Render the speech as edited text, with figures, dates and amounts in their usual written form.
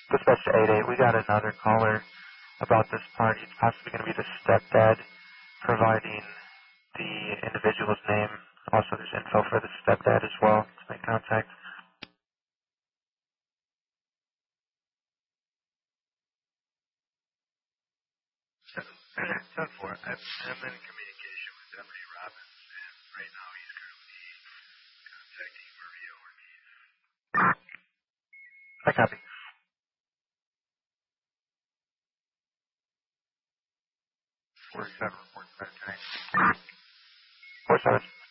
Dispatch to 88, we got another caller about this part. He's possibly going to be the stepdad, providing the individual's name. Also, there's info for the stepdad as well to make contact. Ten four. I've been in communication with Deputy Robbins, and right now he's currently contacting Maria Ortiz. I copy. 47 reports back tonight. 47.